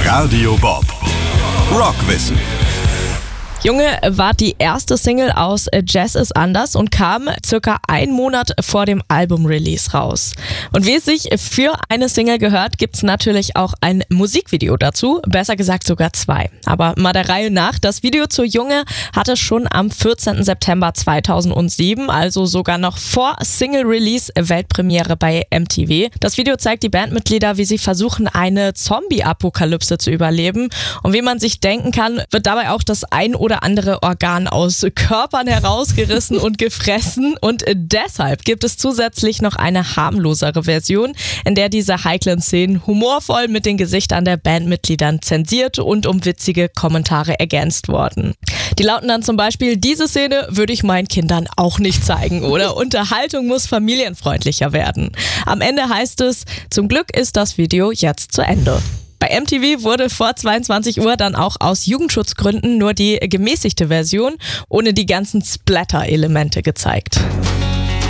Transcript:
Radio Bob. Rockwissen. Junge war die erste Single aus Jazz ist anders und kam circa 1 Monat vor dem Album-Release raus. Und wie es sich für eine Single gehört, gibt's natürlich auch ein Musikvideo dazu, besser gesagt sogar 2. Aber mal der Reihe nach, das Video zu Junge hatte schon am 14. September 2007, also sogar noch vor Single-Release, Weltpremiere bei MTV. Das Video zeigt die Bandmitglieder, wie sie versuchen, eine Zombie-Apokalypse zu überleben. Und wie man sich denken kann, wird dabei auch das ein oder andere Organ aus Körpern herausgerissen und gefressen. Und deshalb gibt es zusätzlich noch eine harmlosere Version, in der diese heiklen Szenen humorvoll mit den Gesichtern der Bandmitgliedern zensiert und um witzige Kommentare ergänzt wurden. Die lauten dann zum Beispiel: Diese Szene würde ich meinen Kindern auch nicht zeigen, oder Unterhaltung muss familienfreundlicher werden. Am Ende heißt es: Zum Glück ist das Video jetzt zu Ende. Bei MTV wurde vor 22 Uhr dann auch aus Jugendschutzgründen nur die gemäßigte Version ohne die ganzen Splatter-Elemente gezeigt.